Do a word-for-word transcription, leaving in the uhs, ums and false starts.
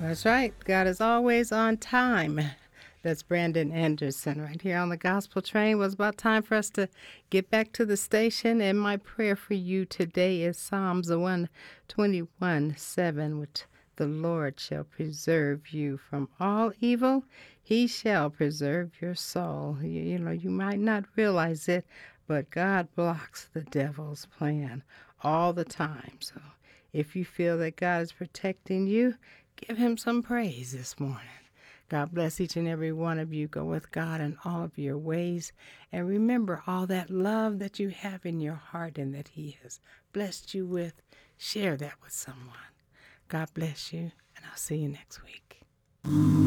That's right. God is always on time. That's Brandon Anderson right here on the Gospel Train. Well, it's about time for us to get back to the station. And my prayer for you today is Psalms one twenty-one seven, which the Lord shall preserve you from all evil. He shall preserve your soul. You, you know, you might not realize it, but God blocks the devil's plan all the time. So if you feel that God is protecting you, give him some praise this morning. God bless each and every one of you. Go with God in all of your ways. And remember all that love that you have in your heart and that he has blessed you with. Share that with someone. God bless you, and I'll see you next week.